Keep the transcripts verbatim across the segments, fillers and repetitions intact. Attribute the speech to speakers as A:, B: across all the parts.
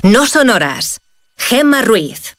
A: No son horas. Gemma Ruiz.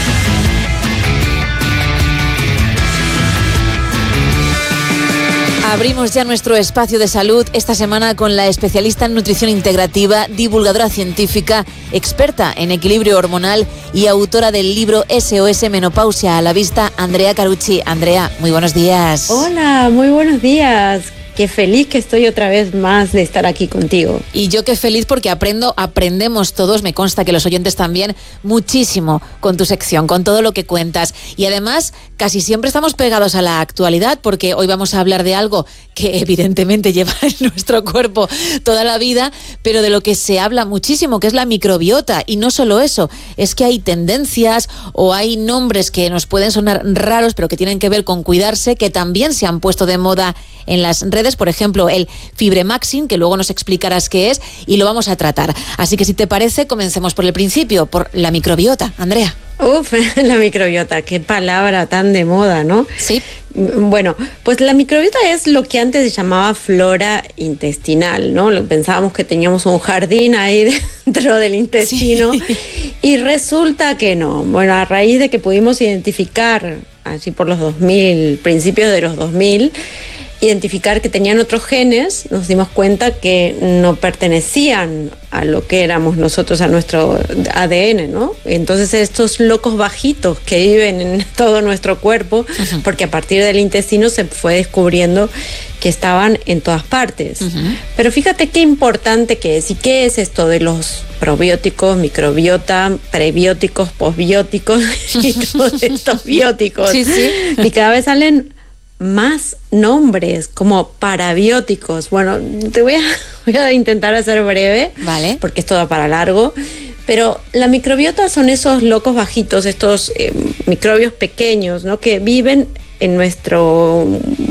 B: Abrimos ya nuestro espacio de salud esta semana con la especialista en nutrición integrativa, divulgadora científica, experta en equilibrio hormonal y autora del libro S O S Menopausia a la vista, Andrea Carucci. Andrea, muy buenos días.
C: Hola, muy buenos días. Qué feliz que estoy otra vez más de estar aquí contigo.
B: Y yo qué feliz porque aprendo, aprendemos todos, me consta que los oyentes también, muchísimo con tu sección, con todo lo que cuentas. Y además, casi siempre estamos pegados a la actualidad porque hoy vamos a hablar de algo que evidentemente lleva en nuestro cuerpo toda la vida, pero de lo que se habla muchísimo, que es la microbiota. Y no solo eso, es que hay tendencias o hay nombres que nos pueden sonar raros, pero que tienen que ver con cuidarse, que también se han puesto de moda en las redes. Por ejemplo, el Fibremaxin, que luego nos explicarás qué es, y lo vamos a tratar. Así que si te parece, comencemos por el principio, por la microbiota. Andrea.
C: Uf, la microbiota, qué palabra tan de moda, ¿no?
B: Sí.
C: Bueno, pues la microbiota es lo que antes se llamaba flora intestinal, ¿no? Pensábamos que teníamos un jardín ahí dentro del intestino, sí. Y resulta que no. Bueno, a raíz de que pudimos identificar, así por los dos mil, principios de los dos mil, identificar que tenían otros genes, nos dimos cuenta que no pertenecían a lo que éramos nosotros, a nuestro A D N, ¿no? Entonces estos locos bajitos que viven en todo nuestro cuerpo, uh-huh. porque a partir del intestino se fue descubriendo que estaban en todas partes. Uh-huh. Pero fíjate qué importante que es, y qué es esto de los probióticos, microbiota, prebióticos, posbióticos y todos estos bióticos.
B: Sí, sí.
C: Y cada vez salen más nombres como parabióticos. Bueno, te voy a, voy a intentar hacer breve,
B: vale,
C: porque esto da para largo. Pero la microbiota son esos locos bajitos, estos eh, microbios pequeños, ¿no? Que viven en nuestro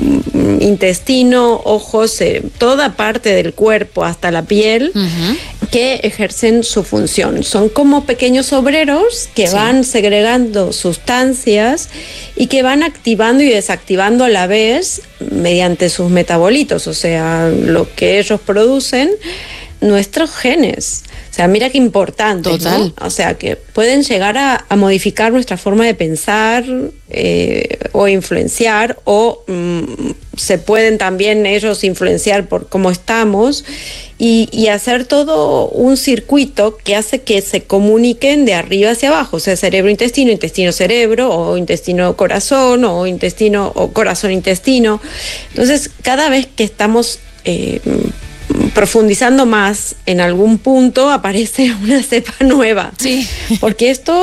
C: intestino, ojos, eh, toda parte del cuerpo, hasta la piel, uh-huh. que ejercen su función. Son como pequeños obreros que sí. van segregando sustancias y que van activando y desactivando a la vez mediante sus metabolitos, o sea, lo que ellos producen, nuestros genes. O sea, mira qué importante,
B: total,
C: ¿no? O sea, que pueden llegar a, a modificar nuestra forma de pensar eh, o influenciar, o mm, se pueden también ellos influenciar por cómo estamos y, y hacer todo un circuito que hace que se comuniquen de arriba hacia abajo, o sea, cerebro-intestino, intestino-cerebro, o intestino-corazón, o intestino o corazón-intestino. Entonces, cada vez que estamos eh, profundizando más en algún punto, aparece una cepa nueva.
B: Sí.
C: Porque esto,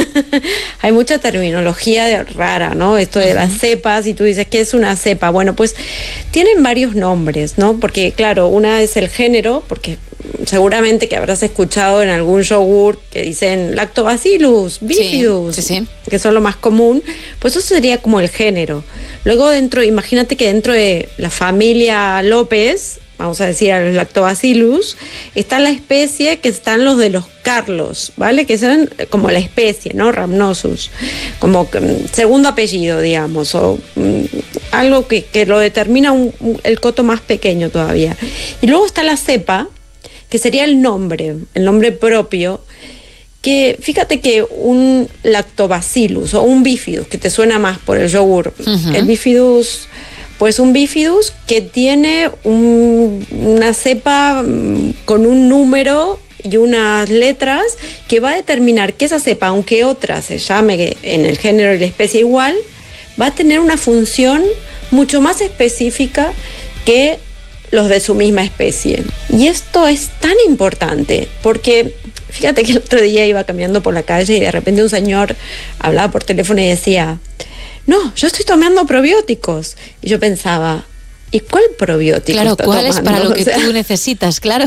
C: hay mucha terminología rara, ¿no? Esto de uh-huh. las cepas, y tú dices, ¿qué es una cepa? Bueno, pues tienen varios nombres, ¿no? Porque, claro, una es el género, porque seguramente que habrás escuchado en algún yogur que dicen Lactobacillus bifidus,
B: sí, sí, sí.
C: que son lo más común. Pues eso sería como el género. Luego dentro, imagínate que dentro de la familia López, vamos a decir a los Lactobacillus, está la especie que están los de los Carlos, ¿vale? Que son como la especie, ¿no? Rhamnosus, como segundo apellido, digamos, o um, algo que, que lo determina un, un, el coto más pequeño todavía. Y luego está la cepa, que sería el nombre, el nombre propio, que fíjate que un Lactobacillus o un bifidus, que te suena más por el yogur, uh-huh. el bifidus... Pues un bifidus que tiene un, una cepa con un número y unas letras que va a determinar que esa cepa, aunque otra se llame en el género y la especie igual, va a tener una función mucho más específica que los de su misma especie. Y esto es tan importante porque fíjate que el otro día iba caminando por la calle y de repente un señor hablaba por teléfono y decía: no, yo estoy tomando probióticos. Y yo pensaba, ¿y cuál probiótico
B: Claro,
C: está
B: ¿cuál
C: tomando?
B: es para lo que
C: o sea...
B: tú necesitas? Claro.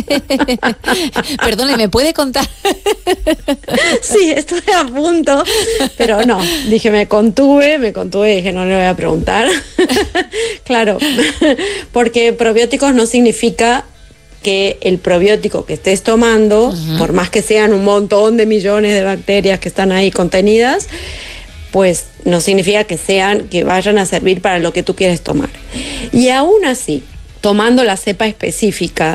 B: Perdone, ¿me puede contar?
C: Sí, estoy a punto, pero no, dije, me contuve, me contuve y dije, no le voy a preguntar. Claro, porque probióticos no significa que el probiótico que estés tomando, uh-huh. por más que sean un montón de millones de bacterias que están ahí contenidas, pues no significa que sean, que vayan a servir para lo que tú quieres tomar. Y aún así, tomando la cepa específica,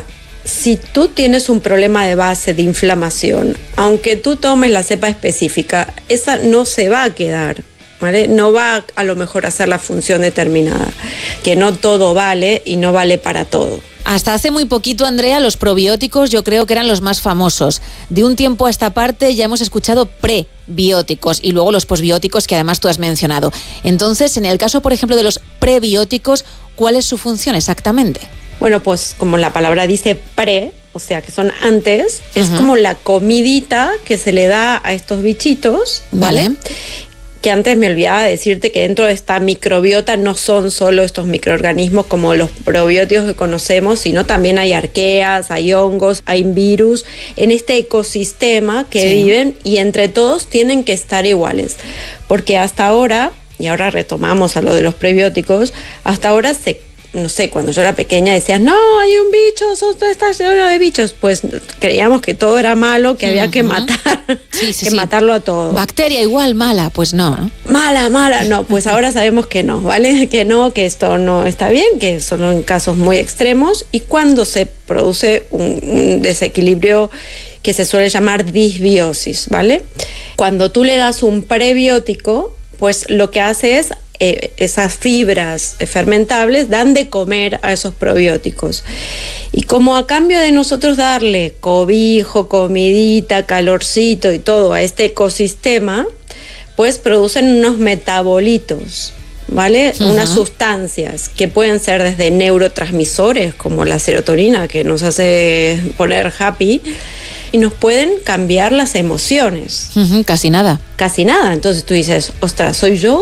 C: si tú tienes un problema de base de inflamación, aunque tú tomes la cepa específica, esa no se va a quedar, ¿vale? No va a, a lo mejor a hacer la función determinada, que no todo vale y no vale para todo.
B: Hasta hace muy poquito, Andrea, los probióticos yo creo que eran los más famosos. De un tiempo a esta parte ya hemos escuchado prebióticos y luego los posbióticos que además tú has mencionado. Entonces, en el caso, por ejemplo, de los prebióticos, ¿cuál es su función exactamente?
C: Bueno, pues como la palabra dice pre, o sea que son antes, uh-huh. es como la comidita que se le da a estos bichitos, ¿vale? ¿vale? Que antes me olvidaba de decirte que dentro de esta microbiota no son solo estos microorganismos como los probióticos que conocemos, sino también hay arqueas, hay hongos, hay virus en este ecosistema que sí. viven y entre todos tienen que estar iguales. Porque hasta ahora, y ahora retomamos a lo de los prebióticos, hasta ahora se no sé, cuando yo era pequeña decías, no, hay un bicho, esto está lleno de bichos. Pues creíamos que todo era malo, que había uh-huh. que matar, sí, sí, que sí. matarlo a todo.
B: Bacteria igual, mala, pues no.
C: Mala, mala, no, pues ahora sabemos que no, ¿vale? Que no, que esto no está bien, que son en casos muy extremos y cuando se produce un, un desequilibrio que se suele llamar disbiosis, ¿vale? Cuando tú le das un prebiótico, pues lo que hace es Eh, esas fibras fermentables dan de comer a esos probióticos y como a cambio de nosotros darle cobijo, comidita, calorcito y todo a este ecosistema, pues producen unos metabolitos, ¿vale? Uh-huh. Unas sustancias que pueden ser desde neurotransmisores como la serotonina que nos hace poner happy y nos pueden cambiar las emociones.
B: Uh-huh, casi nada.
C: Casi nada. Entonces tú dices, ostras, ¿soy yo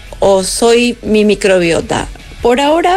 C: o soy mi microbiota? Por ahora,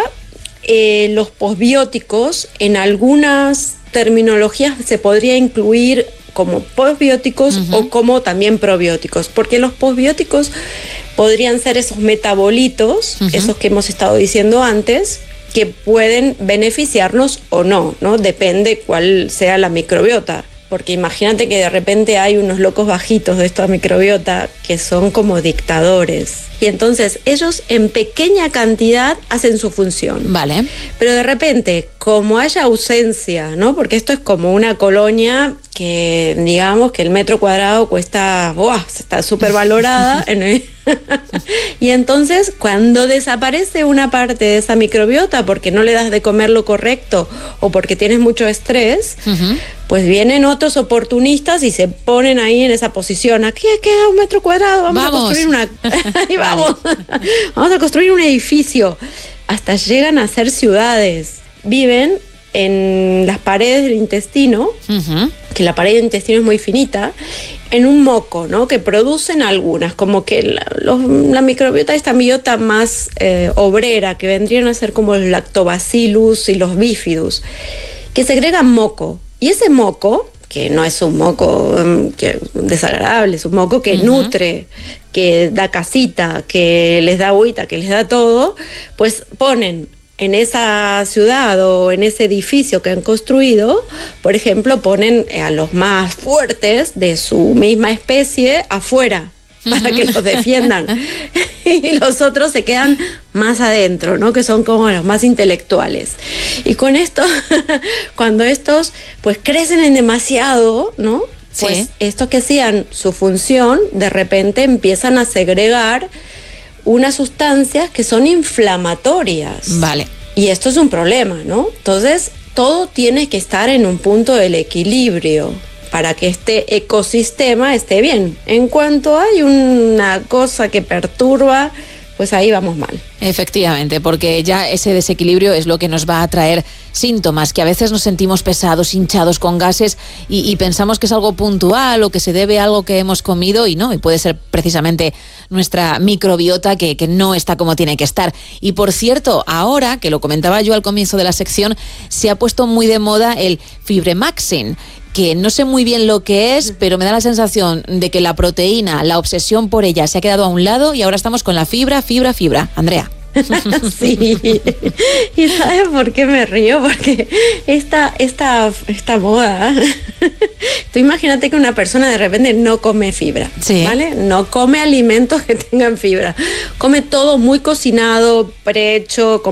C: eh, los posbióticos en algunas terminologías se podría incluir como posbióticos uh-huh. o como también probióticos, porque los posbióticos podrían ser esos metabolitos, uh-huh. esos que hemos estado diciendo antes, que pueden beneficiarnos o no, ¿no? Depende cuál sea la microbiota. Porque imagínate que de repente hay unos locos bajitos de esta microbiota que son como dictadores. Y entonces ellos en pequeña cantidad hacen su función.
B: Vale.
C: Pero de repente, como haya ausencia, ¿no? Porque esto es como una colonia que, digamos, que el metro cuadrado cuesta, ¡buah! Está súper valorada. en el y entonces, cuando desaparece una parte de esa microbiota porque no le das de comer lo correcto o porque tienes mucho estrés, uh-huh. pues vienen otros oportunistas y se ponen ahí en esa posición. Aquí queda un metro cuadrado, vamos, vamos. a construir una... Ahí vamos. Vamos a construir un edificio. Hasta llegan a ser ciudades. Viven en las paredes del intestino, uh-huh. que la pared del intestino es muy finita, en un moco, ¿no? Que producen algunas, como que la, los, la microbiota, esta biota más eh, obrera, que vendrían a ser como los lactobacillus y los bifidus, que segregan moco. Y ese moco, que no es un moco um, que, desagradable, es un moco que uh-huh. nutre, que da casita, que les da agüita, que les da todo, pues ponen en esa ciudad o en ese edificio que han construido, por ejemplo, ponen a los más fuertes de su misma especie afuera para que los defiendan y los otros se quedan más adentro, ¿no? Que son como los más intelectuales. Y con esto, cuando estos pues crecen en demasiado, ¿no? Pues sí. estos que hacían su función, de repente empiezan a segregar unas sustancias que son inflamatorias.
B: Vale. Y
C: esto es un problema, ¿no? Entonces, todo tiene que estar en un punto del equilibrio para que este ecosistema esté bien. En cuanto hay una cosa que perturba, pues ahí vamos mal.
B: Efectivamente, porque ya ese desequilibrio es lo que nos va a traer síntomas, que a veces nos sentimos pesados, hinchados con gases y, y pensamos que es algo puntual o que se debe a algo que hemos comido y no, y puede ser precisamente nuestra microbiota que, que no está como tiene que estar. Y por cierto, ahora, que lo comentaba yo al comienzo de la sección, se ha puesto muy de moda el Fibremaxin, que no sé muy bien lo que es, pero me da la sensación de que la proteína, la obsesión por ella se ha quedado a un lado y ahora estamos con la fibra, fibra, fibra. Andrea.
C: Sí, y ¿sabes por qué me río? Porque esta, esta, esta moda, tú imagínate que una persona de repente no come fibra, sí. ¿vale? No come alimentos que tengan fibra, come todo muy cocinado, prehecho,